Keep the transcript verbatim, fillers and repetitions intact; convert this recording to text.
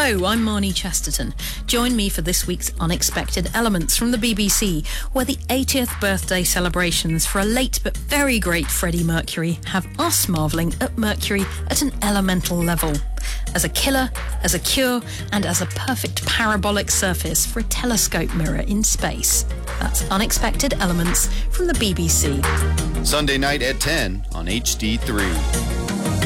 Hello, I'm Marnie Chesterton. Join me for this week's Unexpected Elements from the B B C, where the eightieth birthday celebrations for a late but very great Freddie Mercury have us marvelling at Mercury at an elemental level. As a killer, as a cure, and as a perfect parabolic surface for a telescope mirror in space. That's Unexpected Elements from the B B C. Sunday night at ten on H D three.